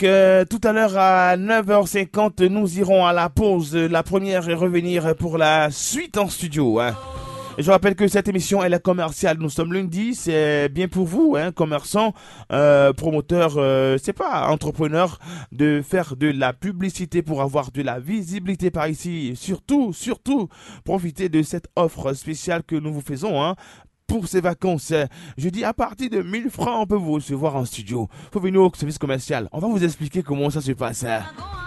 tout à l'heure à 9h50, nous irons à la pause, la première et revenir pour la suite en studio. Hein. Et je rappelle que cette émission elle est commerciale. Nous sommes lundi, c'est bien pour vous, hein, commerçants, promoteurs, c'est pas entrepreneurs, de faire de la publicité pour avoir de la visibilité par ici. Et surtout, profitez de cette offre spéciale que nous vous faisons. Hein, pour ces vacances. Je dis à partir de 1000 francs, on peut vous recevoir en studio. Faut venir au service commercial. On va vous expliquer comment ça se passe.